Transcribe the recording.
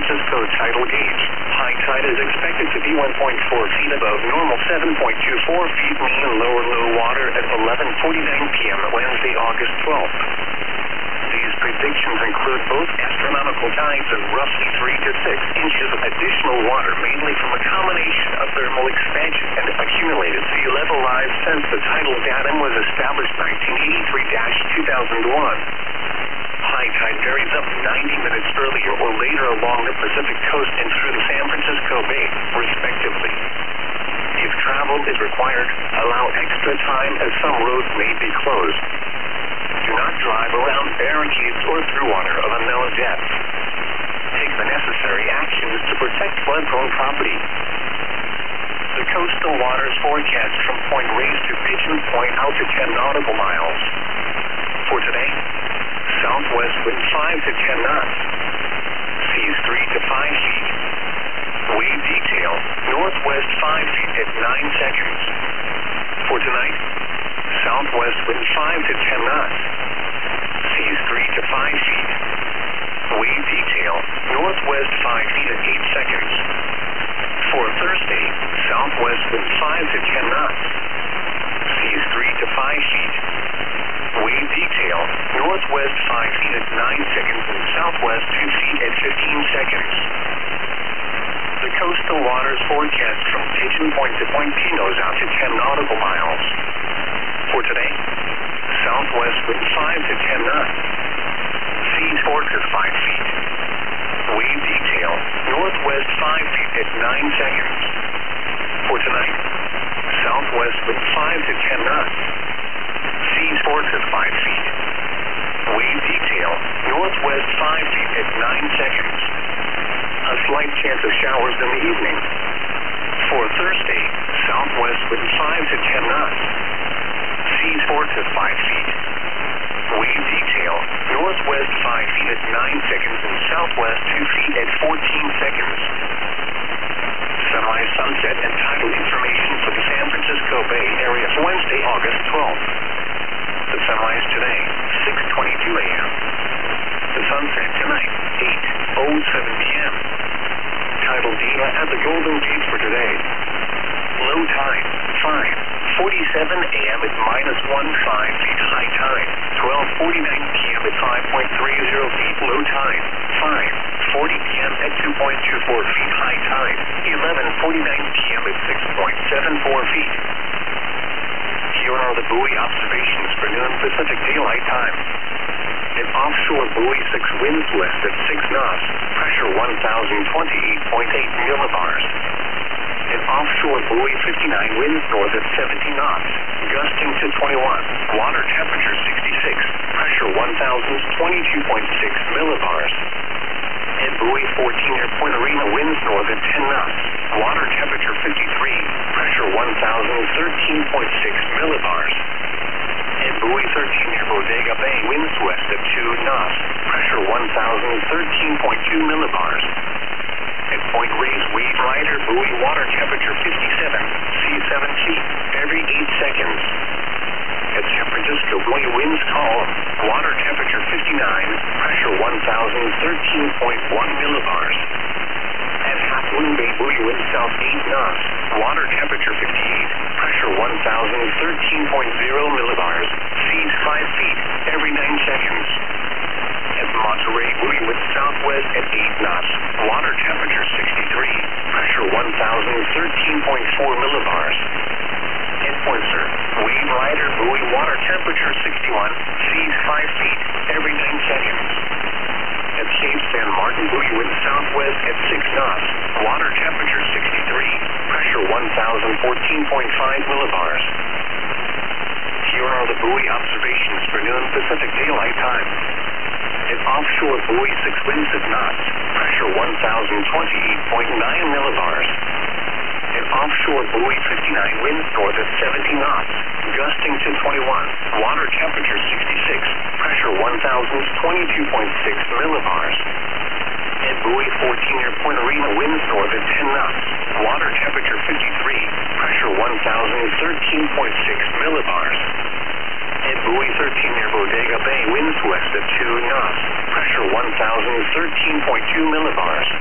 Francisco tidal gauge. High tide is expected to be 1.4 feet above normal, 7.24 feet mean lower low water at 11:49 p.m. Wednesday, August 12th. These predictions include both astronomical tides and roughly 3 to 6 inches of additional water, mainly from a combination of thermal expansion and accumulated sea level rise since the tidal datum was established 1983-2001. High tide varies up 90 minutes earlier or later along the Pacific coast and through the San Francisco Bay, respectively. If travel is required, allow extra time as some roads may be closed. Do not drive around barricades or through water of unknown depth. Take the necessary actions to protect flood-prone property. The coastal waters forecast from Point Reyes to Pigeon Point out to 10 nautical miles. For today, southwest wind 5 to 10 knots. Seas 3 to 5 feet. Wave detail, northwest 5 feet at 9 seconds. For tonight, southwest wind 5 to 10 knots. Seas 3 to 5 feet. Wave detail, northwest 5 feet at 8 seconds. For Thursday, southwest wind 5 to 10 knots. Seas 3 to 5 feet. Wave detail, northwest 5 feet at 9 seconds and southwest 2 feet at 15 seconds. The coastal waters forecast from Pigeon Point to Point Pinos out to 10 nautical miles. For today, southwest wind 5 to 10 knots. Seas 4 to 5 feet. Wave detail, northwest 5 feet at 9 seconds. For tonight, southwest wind 5 to 10 knots. Seas 4 to 5 feet. Wave detail, northwest 5 feet at 9 seconds. A slight chance of showers in the evening. For Thursday, southwest wind 5 to 10 knots. Seas 4 to 5 feet. Wave detail, northwest 5 feet at 9 seconds and southwest 2 feet at 14 seconds. Sunrise, sunset, and tidal information for the San Francisco Bay Area for Wednesday, August 12th. The sunrise today, 6:22 a.m. The sunset tonight, 8:07 p.m. Tidal data at the Golden Gate for today. Low tide, 5:47 a.m. at -1.5 feet. High tide, 12:49 p.m. at 5.30 feet. Low tide, 5:40 p.m. at 2.24 feet. High tide, 11:49 p.m. at 6.74 feet. Here are the buoy observations for noon Pacific Daylight Time. An offshore buoy 6 winds west at 6 knots, pressure 1,028.8 millibars. An offshore buoy 59 winds north at 70 knots, gusting to 21, water temperature 66, pressure 1,022.6 millibars. And buoy 14 near Point Arena winds north at 10 knots, water temperature 53, pressure 1,013.6 millibars. And buoy 13 near Bodega Bay winds west at 2 knots, pressure 1,013.2 millibars. At Point Reyes Wave Rider buoy water temperature 57, sea 7 feet, every 8 seconds. At San Francisco buoy winds calm, water temperature 59, pressure 1,013.1 millibars. At Half Moon Bay buoy winds south 8 knots, water temperature 58, pressure 1,013.0 millibars, seas 5 feet, every 9 seconds. At Monterey buoy winds southwest at 8 knots, water temperature 63, pressure 1,013.4 millibars. At Point Sur, Wave Rider buoy water temperature 61, seas 5 feet, every 9 seconds. At Cape San Martin buoy winds southwest at 6 knots, water temperature 63, pressure 1,014.5 millibars. Here are the buoy observations for noon Pacific Daylight Time. An offshore buoy 6 winds at knots, pressure 1,028.9 millibars. An offshore buoy 59 winds north at 70 knots, gusting to 21, water temperature 66, pressure 1,022.6 millibars. And buoy 14 near Point Arena winds north at 10 knots, water temperature 53, pressure 1,013.6 millibars. And buoy 13 near Bodega Bay winds west at 2 knots, pressure 1,013.2 millibars.